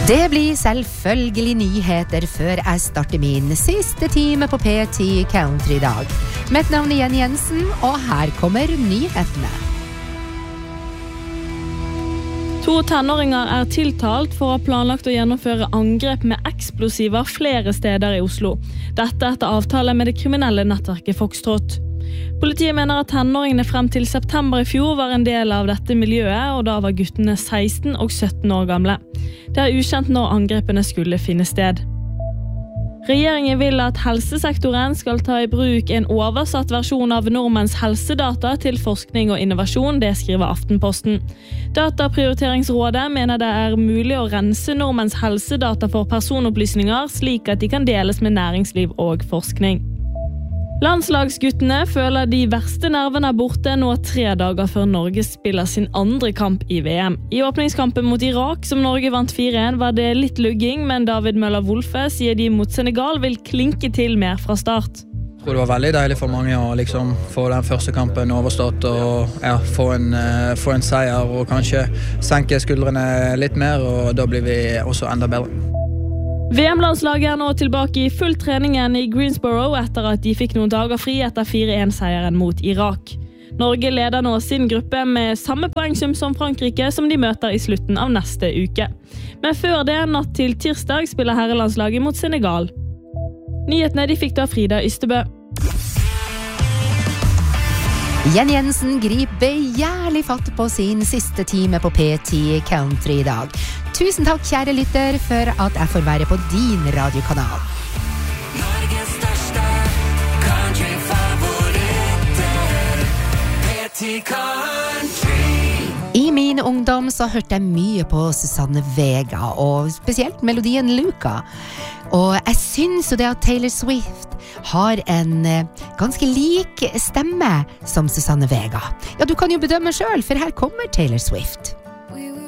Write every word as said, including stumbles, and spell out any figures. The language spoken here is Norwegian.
Det blir selvfølgelig nyheter før jeg starter min siste time på P ti Country i dag. Mitt navn er Jenny Jensen, og her kommer nyhetene. To tenåringer er tiltalt for å ha planlagt å gjennomføre angrep med eksplosiver flere steder i Oslo. Dette etter avtale med det kriminelle nettverket Foxtrot. Politiet mener at tenåringene frem til september i fjor var en del av dette miljøet, og da var guttene seksten og sytten år gamle. Det er ukjent når angrepene skulle finne sted. Regjeringen vil at helsesektoren skal ta i bruk en oversatt versjon av nordmenns helsedata til forskning og innovasjon, det skriver Aftenposten. Dataprioriteringsrådet mener det er mulig å rense nordmenns helsedata for personopplysninger, slik at de kan deles med næringsliv og forskning. Landslagsguttene føler de verste nervene er borte nå tre dager før Norge spiller sin andre kamp i V M. I åpningskampen mot Irak, som Norge vant fire en, var det litt lugging, men David Møller-Wolfe sier de mot Senegal vil klinke til mer fra start. Jeg tror det var veldig deilig for mange å liksom få den første kampen overstått og ja, få, en, uh, få en seier og kanskje senke skuldrene litt mer, og da blir vi også enda bedre. V M-landslaget er nå tilbake i full treningen i Greensboro etter at de fikk noen dager fri etter fire en-seieren mot Irak. Norge leder nå sin gruppe med samme poengsum som Frankrike, som de møter i slutten av neste uke. Men før det, natt til tirsdag, spiller herrelandslaget mot Senegal. Nyhetene de fikk da Frida Ystebø. Jenny Jensen griper begjærlig fatt på sin siste time på P ti Country i dag. Tusen takk, kjære lytter, for at jeg får være på din radiokanal. Norges største countryfavoritter, P ti Country. I min ungdom så hørte jeg mye på Susanne Vega, og spesielt melodien Luca. Og jeg synes jo det at Taylor Swift har en ganske lik stemme som Susanne Vega. Ja, du kan jo bedømme selv, for her kommer Taylor Swift.